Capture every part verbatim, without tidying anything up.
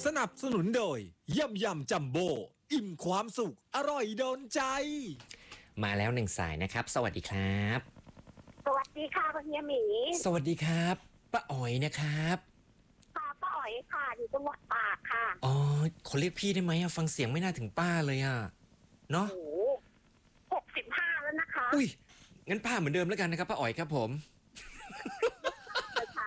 สนับสนุนโดยยำยำจัมโบ้อิ่มความสุขอร่อยโดนใจมาแล้วหนึ่งสายนะครับสวัสดีครับสวัสดีค่ะคุณเฮียหมีสวัสดีครับป้าอ๋อยนะครับค่ะป้าอ๋อยค่ะอยู่จังหวัดตากค่ะอ๋อคนเรียกพี่ได้ไหมฟังเสียงไม่น่าถึงป้าเลยอ่ะเนาะโอ้หกสิบห้าแล้วนะคะอุ้ยงั้นป้าเหมือนเดิมแล้วกันนะครับป้าอ๋อยครับผมเลยค่ะ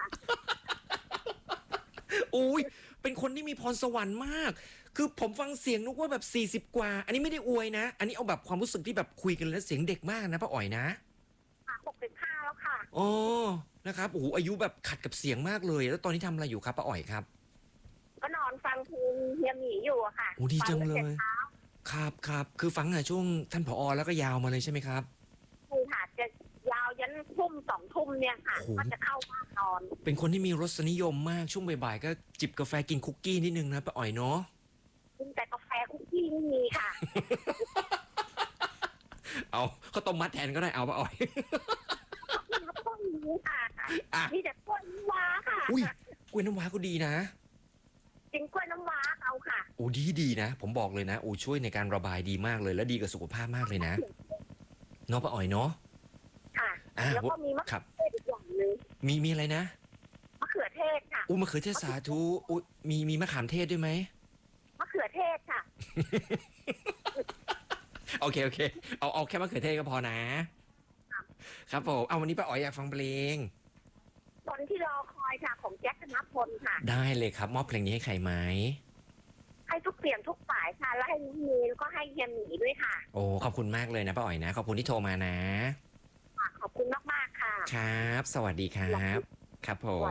อุ้ยเป็นคนที่มีพรสวรรค์มากคือผมฟังเสียงนึกว่าแบบสี่สิบกว่าอันนี้ไม่ได้อวยนะอันนี้เอาแบบความรู้สึกที่แบบคุยกันแล้วเสียงเด็กมากนะป้าอ๋อยนะค่ะหกสิบห้าแล้วค่ะอ๋อนะครับโอ้โหอายุแบบขัดกับเสียงมากเลยแล้วตอนนี้ทำอะไรอยู่ครับป้าอ๋อยครับก็นอนฟังเพลงเฮียหมีอยู่อะค่ะโอ้ดีจังเลยครับครับคือฟังอ่ะช่วงท่านผอแล้วก็ยาวมาเลยใช่ไหมครับใช่ค่ะจะยาวยันทุ่มสองทุ่มเนี่ยค่ะก็จะเข้าบ้านนอนเป็นคนที่มีรสนิยมมากช่วงบ่ายๆก็จิบกาแฟกินคุกกี้นิดนึงนะป้าอ๋อยเนาะกินแต่กาแฟคุกกี้ไม่มีค่ะเอาข้าวต้มมัดแทนก็ได้เอาป้าอ๋อยแล้วก็มีค่ะมีแต่กล้วยน้ำว้าค่ะอุ้ยกล้วยน้ำว้าก็ดีนะกินกล้วยน้ำว้าเอาค่ะโอ้ดีดีนะผมบอกเลยนะโอ้ช่วยในการระบายดีมากเลยและดีกับสุขภาพมากเลยนะเนาะป้าอ๋อยเนาะค่ะแล้วก็มีมะเขือเทศอีกอย่างนึงมีมีอะไรนะมะเขือเทศค่ะอู้มะเขือเทศสาธุอู้มีมีมะขามเทศด้วยไหมมะเขือเทศค่ะโอเคโอเคเอาเอาแค่มะเขือเทศก็พอนะครับผมเอาวันนี้ป้าอ๋อยอยากฟังเพลงคนที่รอคอยค่ะของแจ็คธนพลค่ะได้เลยครับมอบเพลงนี้ให้ใครไหมให้ทุกเสียงทุกฝ่ายค่ะและให้น้องมีแล้วก็ให้เฮียหมีด้วยค่ะโอ้ขอบคุณมากเลยนะป้าอ๋อยนะขอบคุณที่โทรมานะขอบคุณมากๆค่ะครับสวัสดีครับครับผม